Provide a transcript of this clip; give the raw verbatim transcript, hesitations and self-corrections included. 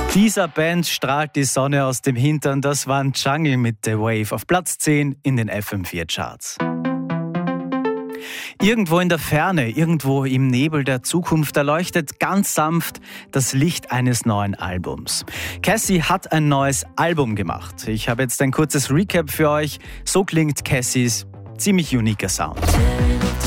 Dieser Band strahlt die Sonne aus dem Hintern. Das waren Jungle mit The Wave auf Platz zehn in den F M vier Charts. Irgendwo in der Ferne, irgendwo im Nebel der Zukunft, erleuchtet ganz sanft das Licht eines neuen Albums. Cassie hat ein neues Album gemacht. Ich habe jetzt ein kurzes Recap für euch. So klingt Cassies ziemlich uniker Sound.